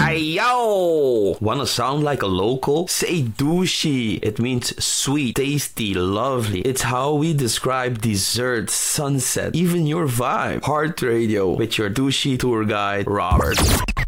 Ayo! Wanna sound like a local? Say douchey. It means sweet, tasty, lovely. It's how we describe dessert, sunset, even your vibe. Heart Radio with your douchey tour guide, Robert.